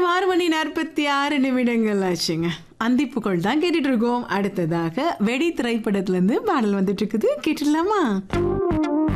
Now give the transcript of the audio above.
நேரம் 6:46 ஆச்சுங்க. அந்திப்புகள் தான் கேட்டுட்டு இருக்கோம். அடுத்ததாக வெடி திரைப்படத்துல இருந்து பாடல் வந்துட்டு இருக்குது, கேட்டுடலாமா?